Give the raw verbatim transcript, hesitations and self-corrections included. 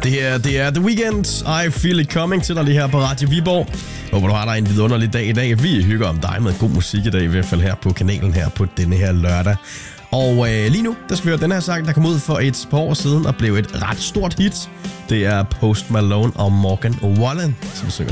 Det er, det er The Weeknd, I Feel It Coming til dig lige her på Radio Viborg. Håber du har dig en vidunderlig dag i dag. Vi hygger om dig med god musik i dag, i hvert fald her på kanalen her på denne her lørdag. Og øh, lige nu, der skal vi høre den her sang, der kom ud for et par år siden og blev et ret stort hit. Det er Post Malone og Morgan Wallen, som synger